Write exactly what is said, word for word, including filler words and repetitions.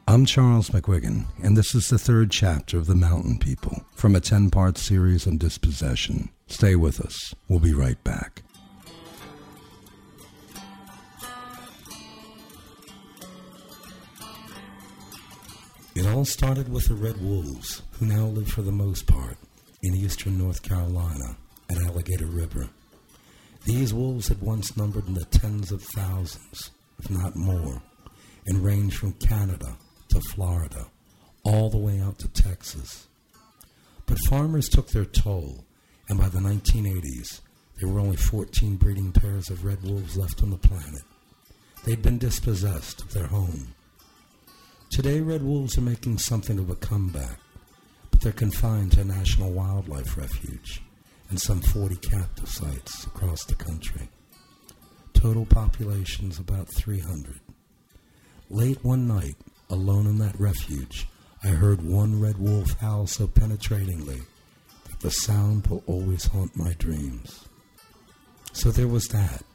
I'm Charles McGuigan, and this is the third chapter of The Mountain People from a ten-part series on dispossession. Stay with us. We'll be right back. It all started with the Red Wolves, who now live for the most part in eastern North Carolina at Alligator River. These wolves had once numbered in the tens of thousands, if not more, and ranged from Canada to Florida, all the way out to Texas. But farmers took their toll, and by the nineteen eighties, there were only fourteen breeding pairs of red wolves left on the planet. They'd been dispossessed of their home. Today, red wolves are making something of a comeback, but they're confined to a national wildlife refuge and some forty captive sites across the country. Total population's about three hundred. Late one night, alone in that refuge, I heard one red wolf howl so penetratingly that the sound will always haunt my dreams. So there was that,